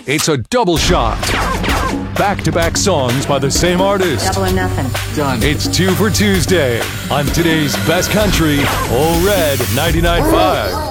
It's a double shot. Back-to-back songs by the same artist. Double or nothing. Done. It's 2 for Tuesday on today's best country, Ole Red 99.5.